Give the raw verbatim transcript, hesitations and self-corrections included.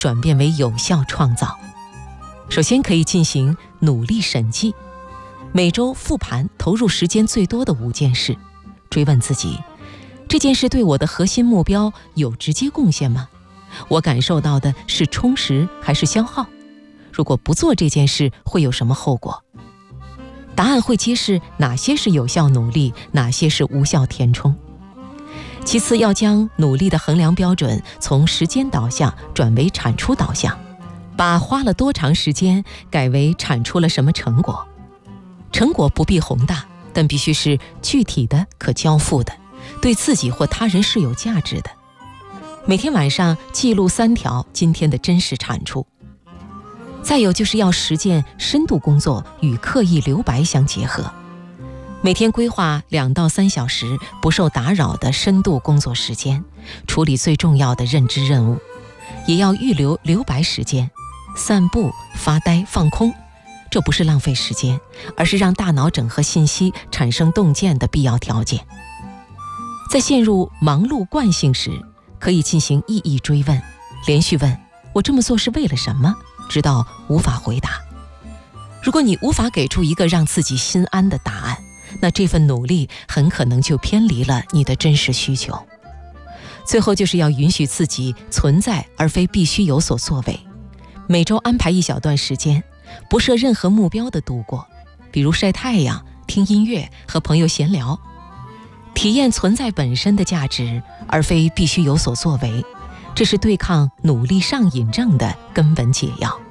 转变为有效创造。首先可以进行努力审计，每周复盘投入时间最多的五件事，追问自己，这件事对我的核心目标有直接贡献吗？我感受到的是充实还是消耗？如果不做这件事，会有什么后果？答案会揭示哪些是有效努力，哪些是无效填充。其次，要将努力的衡量标准从时间导向转为产出导向，把花了多长时间改为产出了什么成果。成果不必宏大，但必须是具体的、可交付的，对自己或他人是有价值的。每天晚上记录三条今天的真实产出。再有就是要实践深度工作与刻意留白相结合，每天规划两到三小时不受打扰的深度工作时间，处理最重要的认知任务，也要预留留白时间，散步、发呆、放空。这不是浪费时间，而是让大脑整合信息、产生洞见的必要条件。在陷入忙碌惯性时，可以进行意义追问，连续问：我这么做是为了什么？直到无法回答。如果你无法给出一个让自己心安的答案，那这份努力很可能就偏离了你的真实需求。最后就是要允许自己存在，而非必须有所作为。每周安排一小段时间，不设任何目标的度过，比如晒太阳、听音乐、和朋友闲聊，体验存在本身的价值，而非必须有所作为。这是对抗努力上瘾症的根本解药。